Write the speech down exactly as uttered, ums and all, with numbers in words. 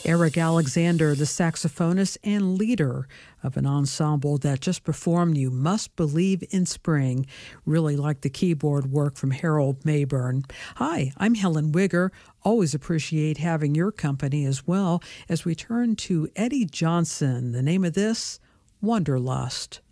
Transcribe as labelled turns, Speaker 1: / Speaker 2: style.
Speaker 1: Eric Alexander, the saxophonist and leader of an ensemble that just performed You Must Believe in Spring. Really like the keyboard work from Harold Mayburn. Hi, I'm Helen Wigger. Always appreciate having your company as well as we turn to Eddie Johnson. The name of this, Wanderlust.